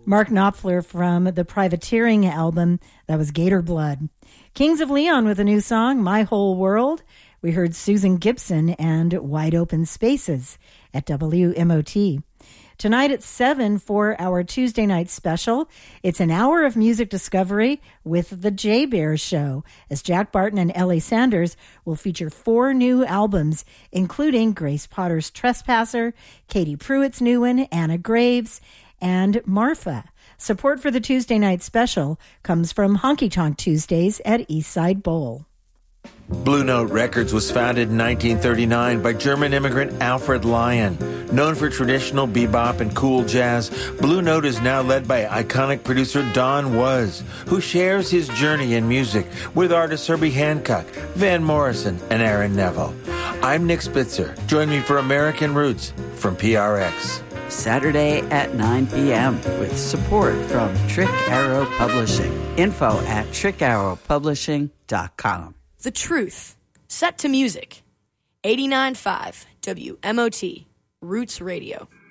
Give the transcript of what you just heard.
Mark Knopfler from the Privateering album. That was Gator Blood. Kings of Leon with a new song, My Whole World. We heard Susan Gibson and Wide Open Spaces at WMOT. Tonight at 7 for our Tuesday night special, it's an hour of music discovery with The J Bear Show, as Jack Barton and Ellie Sanders will feature 4 new albums, including Grace Potter's Trespasser, Katie Pruitt's new one, Anna Graves, and Marfa. Support for the Tuesday night special comes from Honky Tonk Tuesdays at Eastside Bowl. Blue Note Records was founded in 1939 by German immigrant Alfred Lion. Known for traditional bebop and cool jazz, Blue Note is now led by iconic producer Don Was, who shares his journey in music with artists Herbie Hancock, Van Morrison, and Aaron Neville. I'm Nick Spitzer. Join me for American Roots from PRX. Saturday at 9 p.m. with support from Trick Arrow Publishing. Info at trickarrowpublishing.com. The Truth, set to music. 89.5 WMOT, Roots Radio.